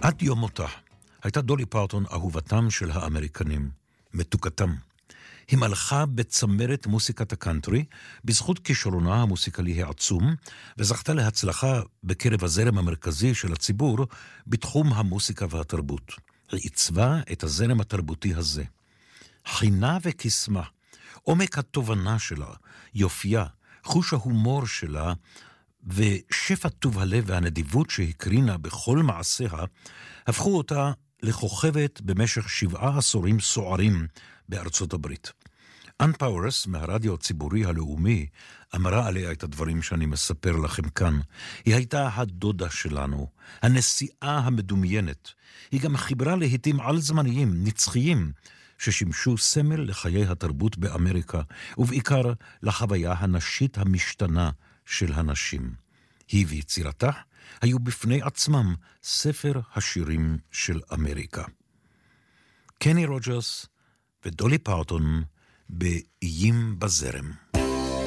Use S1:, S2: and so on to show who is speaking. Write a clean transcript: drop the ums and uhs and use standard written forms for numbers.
S1: עד יום מותה הייתה דולי פרטון אהובתם של האמריקנים, מתוקתם. היא מלכה בצמרת מוסיקת הקאנטרי בזכות כישרונה המוסיקלי העצום, וזכתה להצלחה בקרב הזרם המרכזי של הציבור בתחום המוסיקה והתרבות. היא עיצבה את הזרם התרבותי הזה. חינה וקסמה, עומק התובנה שלה, יופייה, חוש ההומור שלה, ושפע טוב הלב והנדיבות שהקרינה בכל מעשיה, הפכו אותה לכוכבת במשך 7 עשורים סוערים בארצות הברית. אן פאורס מהרדיו הציבורי הלאומי אמרה עליה את הדברים שאני מספר לכם כאן. היא הייתה הדודה שלנו, הנשיאה המדומיינת. היא גם חיברה להיטים על זמניים, נצחיים, ששימשו סמל לחיי התרבות באמריקה, ובעיקר לחוויה הנשית המשתנה של הנשים. היא ויצירתה היו בפני עצמם ספר השירים של אמריקה. קני רוג'רס ודולי פרטון באיים בזרם.